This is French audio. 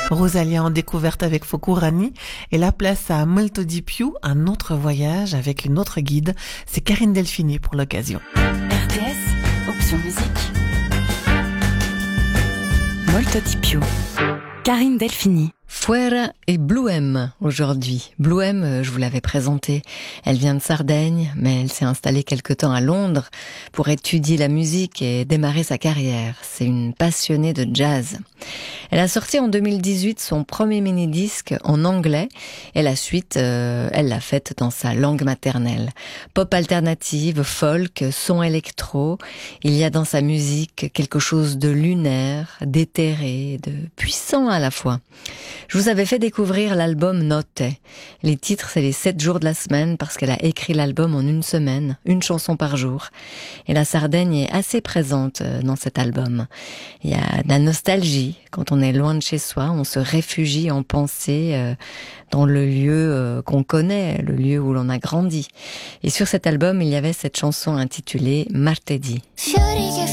Rosalia en découverte avec Fokurani et la place à Molto di Più, un autre voyage avec une autre guide. C'est Karine Delphini pour l'occasion. RTS, option musique. Molto di Più. Karine Delphini. Fuera et Blue M aujourd'hui. Blue M, je vous l'avais présentée. Elle vient de Sardaigne, mais elle s'est installée quelque temps à Londres pour étudier la musique et démarrer sa carrière. C'est une passionnée de jazz. Elle a sorti en 2018 son premier mini-disque en anglais et la suite, elle l'a faite dans sa langue maternelle. Pop alternative, folk, son électro. Il y a dans sa musique quelque chose de lunaire, d'éthéré, de puissant à la fois. Je vous avais fait découvrir l'album Notte. Les titres, c'est les 7 jours de la semaine parce qu'elle a écrit l'album en une semaine, une chanson par jour. Et la Sardaigne est assez présente dans cet album. Il y a de la nostalgie. Quand on est loin de chez soi, on se réfugie en pensée dans le lieu qu'on connaît, le lieu où l'on a grandi. Et sur cet album, il y avait cette chanson intitulée Martedì. Fiori che